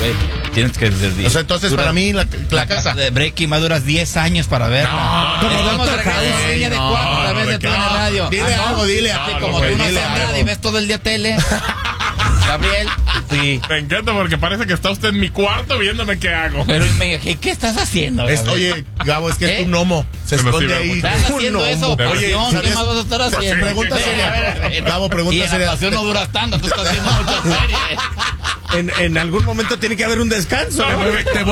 güey. Tienes que... O sea, entonces para mí la casa de Breaking Bad duras 10 años para verla. No, Estamos regresando línea de cuarto a través de tu radio. Dile algo, dile Así algo. como tú no dile haces nada algo. y ves todo el día tele. Gabriel, sí. Me encanta porque parece que está usted en mi cuarto viéndome qué hago. Pero ¿qué estás haciendo? Oye, Gabo, es que es tu gnomo. Se Pero esconde sí me ahí. gusta. ¿Estás haciendo eso? Pero- Oye, Pasión, ¿qué ¿sabes? más vas a estar haciendo? Pregunta seria. Gabo, pregunta Y en seria. la pasión no duras tanto, tú estás haciendo muchas series. En algún momento tiene que haber un descanso. ¿Te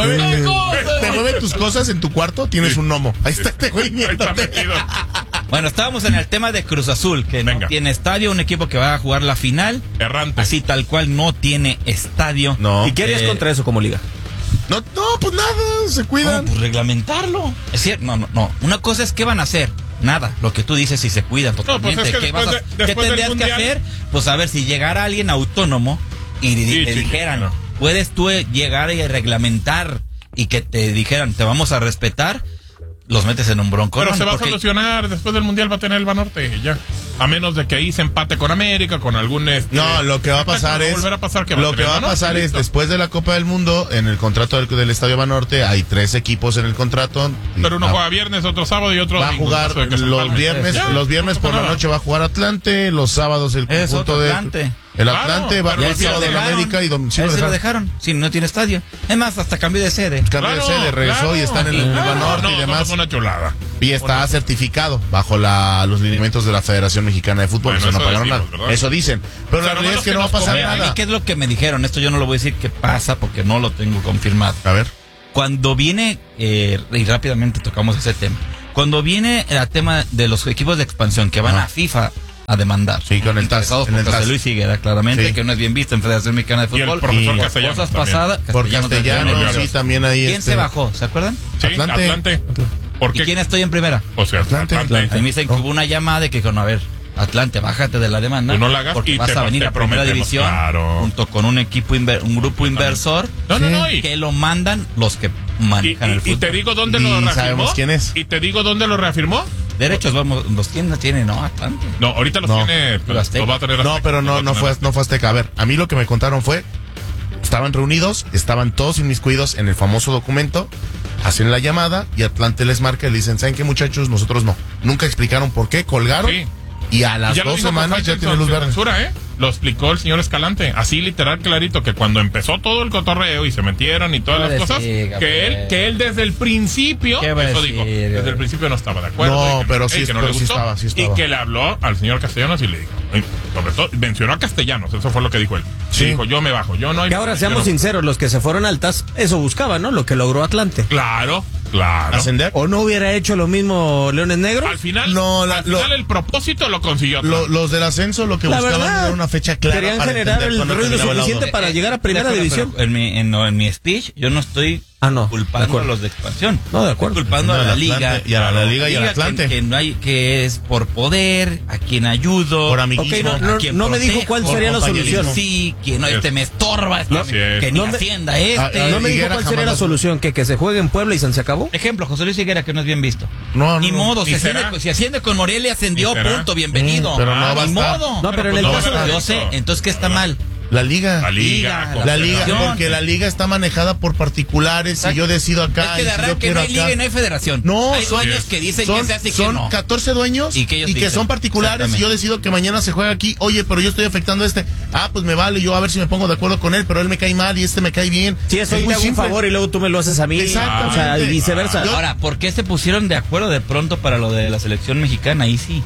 mueven tus cosas en tu cuarto? Tienes un gnomo. Ahí está este güey Ahí está viéndote. metido. Bueno, estábamos en el tema de Cruz Azul, que no Venga. tiene estadio, un equipo que va a jugar la final. Errante. Así tal cual no tiene estadio. No. ¿Y qué harías contra eso como liga? No, pues nada, se ¿Cómo? cuidan. Pues reglamentarlo. Es cierto, no. Una cosa es qué van a hacer. Nada, lo que tú dices, si se cuidan totalmente. es que ¿Qué, después ¿qué del tendrías que Mundial- hacer? Pues a ver si llegara alguien autónomo y Sí, le sí, dijeran, claro. puedes tú llegar y reglamentar y que te dijeran, te vamos a respetar, los metes en un bronco. Pero se va a solucionar. Después del Mundial va a tener el Banorte ya. A menos de que ahí se empate con América, con algún... No, lo que va a pasar es... volver a pasar que Lo que va a tener pasar Banorte, es, listo. después de la Copa del Mundo, en el contrato del Estadio Banorte, hay 3 equipos en el contrato. Pero uno Ah, juega viernes, otro sábado y otro Va a domingo, jugar en caso de que se los empalme. viernes, Ya, los viernes no por pasa la nada. noche va a jugar Atlante, los sábados el Es conjunto otro de Atlante. el Claro, Atlante va a pero jugar sí lo sábado en dejaron. América y domingo. Sí, Sí, lo dejaron. Sí, no tiene estadio. Es más, hasta cambió de sede. Cambio de sede, regresó y está en el Banorte y demás. Es una chulada. Y está certificado bajo los lineamientos de la Federación Mexicana de Fútbol. Bueno, o sea, no eso pagaron decimos, nada. ¿verdad? Eso dicen. Pero O sea, la realidad nomás es que que no va a nos pasar conviene. A mí, nada. ¿qué es lo que me dijeron? Esto yo no lo voy a decir que pasa porque no lo tengo confirmado. A ver. Cuando viene, y rápidamente tocamos ese tema, cuando viene el tema de los equipos de expansión que van Ajá. a FIFA a demandar. Sí, con el TAS, Interesados en por el José TAS. Luis Higuera, claramente, Sí. que no es bien visto en Federación Mexicana de Y el Fútbol. profesor por Castellanos cosas también. pasadas. Por Castellanos, también. sí, también ahí. ¿Quién se bajó? ¿Se acuerdan? Sí, Atlante. Atlante. ¿Por ¿Y qué? quién estoy en primera? O sea, Atlante. A mí me dicen que hubo una llamada de que, a ver, Atlante, bájate de la demanda. Tú no la hagas porque y vas te- a venir te a primera prometemos, división claro. junto con un equipo, un grupo inversor No, y que lo mandan los que manejan el y fútbol. te digo dónde Y lo reafirmó. sabemos quién es. Y te digo dónde lo reafirmó. Derechos, vamos, los tiene, no, Atlante. No, ahorita los No. tiene. Los Azteca. Los va a tener No, Azteca, pero los va a no tener fue Azteca. A ver, a mí lo que me contaron fue, estaban reunidos, estaban todos inmiscuidos en el famoso documento, hacen la llamada y Atlante les marca y le dicen, ¿saben qué, muchachos? Nosotros no. Nunca explicaron por qué, colgaron Sí. y a las Ya lo 2 dijo semanas ya Faitelson, tiene luz sin verde. censura, ¿eh? Lo explicó el señor Escalante, así literal clarito, que cuando empezó todo el cotorreo y se metieron y todas ¿Qué las va a cosas, decir, Gabriel? que él desde el principio, ¿Qué va a eso decir, dijo, desde Gabriel? el principio no estaba de acuerdo. No, y que pero y sí, que no pero le sí gustó, estaba, sí estaba. Y que le habló al señor Castellanos y le dijo, sobre todo, mencionó a Castellanos, eso fue lo que dijo él. Sí. Y dijo, yo me bajo, yo no. Que ahora seamos sinceros, los que se fueron al TAS, eso buscaban, ¿no? Lo que logró Atlante. Claro. ¿Ascender? ¿O no hubiera hecho lo mismo Leones Negros? Al final, No, al final el propósito lo consiguió. Los del ascenso lo que La buscaban verdad, era una fecha clara. querían para generar entender el cuándo ruido terminaba el suficiente auto. para llegar a primera De acuerdo, división. pero en mi speech yo no estoy No, de culpando a acuerdo. los de expansión. No, de acuerdo. Estoy culpando No, a la al liga. Atlante, y a la liga y al Atlante. Que no hay, que es por poder, a quien ayudo. Por amiguismo. Ok, no, a quien no me dijo protejo, cuál por sería la compañerismo. solución. Sí, que no, me estorba, No, así es. que ni No me- hacienda este. No me dijo Higuera cuál sería jamás la lo- solución, que se juegue en Puebla y se acabó. Ejemplo, José Luis Higuera, que no es bien visto. No, Ni no, modo, ni será. si asciende con Morelia, ascendió, Ni será. punto, bienvenido. Pero no va a Ni estar. modo. No, pero en el pues caso va a de- Yo sé, entonces, ¿qué está mal? La liga. La liga. Liga, La liga, Federación. porque la liga está manejada por particulares Exacto. y yo decido acá. Es que y de si yo arranque quiero no hay acá. liga y no hay federación. No, hay son- dueños que dicen que se hace y que son no. 14 dueños Y que ellos dicen. son particulares y yo decido que mañana se juega aquí. Oye, pero yo estoy afectando a este. Ah, pues me vale, yo a ver si me pongo de acuerdo con él, pero él me cae mal y este me cae bien. Si eso Es te muy hago un simple. favor y luego tú me lo haces a mí. Exactamente. O sea, y viceversa. Yo- Ahora, ¿por qué se pusieron de acuerdo de pronto para lo de la selección mexicana? Ahí sí.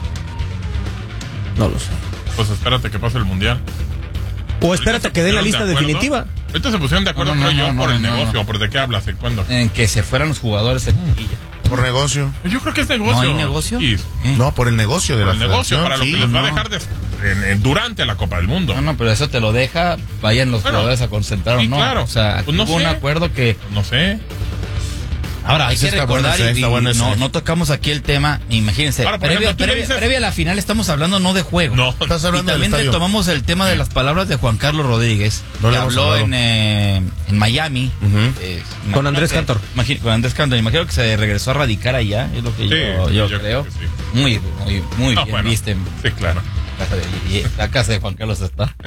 No lo sé. Pues espérate que pase el mundial. O espérate que dé la lista ¿Pusieron de acuerdo? definitiva. Ahorita se pusieron de acuerdo, No, no, creo yo, no, por no, el no, negocio. no. ¿Por de qué hablas? ¿En cuándo? En que se fueran los jugadores en Sevilla. Por negocio. Yo creo que es negocio. ¿No hay negocio? Sí, No, por el negocio de por la el negocio, federación, para lo sí. que les va a no. dejar durante la Copa del Mundo. No, pero eso te lo deja, vayan los Bueno, jugadores a concentrar sí, o no. claro. O sea, Pues no hubo un sé. acuerdo que... No sé. Ahora, hay Ese que está bueno recordar ese, y está bueno ese. no tocamos aquí el tema, imagínense, Ahora, por previa, ejemplo, tú me dices- previa a la final estamos hablando no de juego. No. Estás Y hablando del también estadio. tomamos el tema de las palabras de Juan Carlos Rodríguez, No que le hemos habló hablado. en Miami. Ujú. Imagino Con Andrés que- Cantor. Con Andrés Cantor. Imagino que se regresó a radicar allá, es lo que Sí, yo yo creo. creo que sí. Muy No, bien, bueno, viste. Sí, claro. La casa de Juan Carlos está.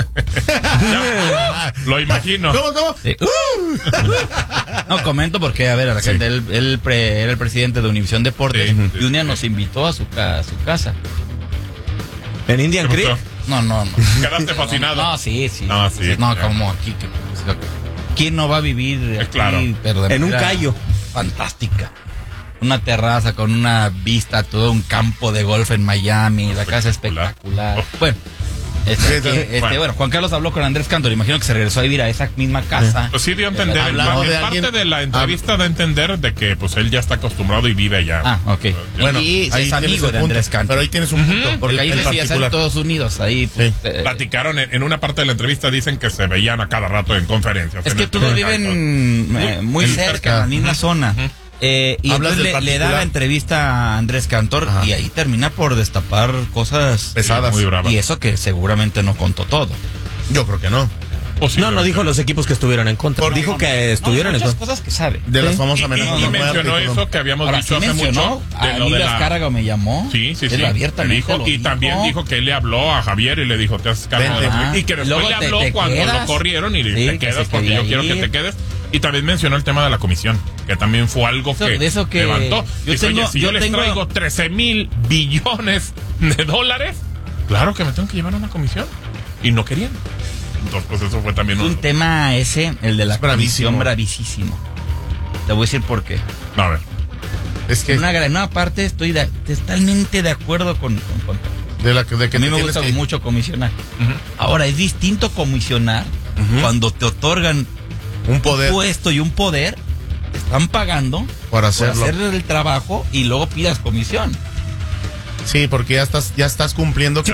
Lo imagino. ¿Cómo? Sí. No, comento porque, a ver, a la gente, él era el presidente de Univisión Deportes y un día nos invitó a su casa. ¿En Indian ¿Qué Creek? pasó? No. Quedaste fascinado. No, sí. No, sí, No, claro. como aquí. ¿Quién no va a vivir aquí, Claro. pero de En un manera callo. fantástica? Una terraza con una vista a todo un campo de golf en Miami, la casa espectacular. Bueno, bueno, Juan Carlos habló con Andrés Cantor, imagino que se regresó a vivir a esa misma casa. Pues sí dio a entender, Hablado en de parte alguien- de la entrevista da a entender de que pues él ya está acostumbrado y vive allá. Ah, ok. Bueno, y ahí es tienes amigo el de punto. Andrés Cantor. Pero ahí tienes un punto. Porque ahí en decía ser particular. todos unidos. Ahí pues, Platicaron en una parte de la entrevista, dicen que se veían a cada rato en conferencias. es en que el todos Toluca y todo. viven muy en cerca, cerca. en la misma zona. Y Hablas entonces del le da la particular. entrevista a Andrés Cantor Ajá. y ahí termina por destapar cosas Pesadas. Muy brava. y eso que seguramente no contó todo. Yo creo que no. No dijo los equipos que estuvieron en contra. Dijo que estuvieron en muchas contra. cosas que sabe. De las Y, famosas amenazas y de muerte. mencionó y todo. eso que habíamos Ahora dicho sí hace mencionó, mucho. a Emilio Azcárraga me llamó. Sí. Él abiertamente Dijo, lo y también dijo que él le habló a Javier y le dijo, te haces cargo de Vente. la- Y que después Luego le te habló cuando quedas. lo corrieron y le Sí, dijo, que te quedas se porque quería yo quiero que ir. te quedes. Y también mencionó el tema de la comisión, que también fue algo De eso que levantó. yo Dice, tengo- oye, si yo les tengo- traigo 13,000 billones de dólares, claro que me tengo que llevar a una comisión. Y no querían. Entonces, pues eso fue también Es un tema ese, el de la Es bravísimo. comisión, bravísimo. Te voy a decir por qué. No, a ver. Es que En una parte estoy totalmente de acuerdo con de que a mí te me tienes gusta que- mucho comisionar. Ahora, es distinto comisionar cuando te otorgan un poder puesto y un poder, te están pagando para por hacerlo. hacer el trabajo y luego pidas comisión. Sí, porque ya estás cumpliendo con